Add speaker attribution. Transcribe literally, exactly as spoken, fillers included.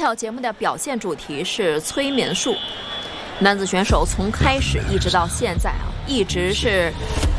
Speaker 1: 跳节目的表现主题是催眠术。男子选手从开始一直到现在啊，一直是